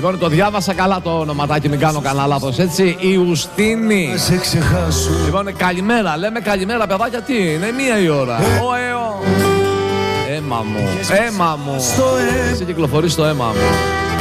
Λοιπόν, το διάβασα καλά το ονοματάκι, μην κάνω κανένα λάθος, έτσι. Η Ουστίνη. Λοιπόν, καλημέρα. Λέμε καλημέρα, παιδάκια, τι είναι, 1 η ώρα. Αίμα μου, αίμα μου. Εσύ κυκλοφορείς το αίμα μου.